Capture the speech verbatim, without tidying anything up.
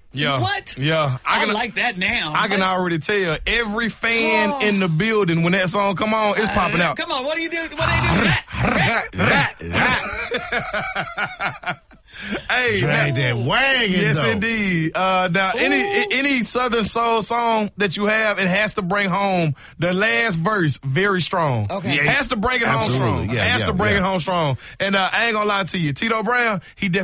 Yeah. What? Yeah. I, I, can, like that now. I can already tell every fan oh. in the building when that song come on, it's uh, popping out. Come on, what do you do? What do you do? Hey, drag that wagon. Yes, though. indeed. Uh, now, Ooh. any any Southern soul song that you have, it has to bring home the last verse very strong. Okay, yeah, has to bring it Absolutely. home strong. Yeah, has yeah, to bring yeah. it home strong. And uh, I ain't gonna lie to you, Tito Brown, he definitely.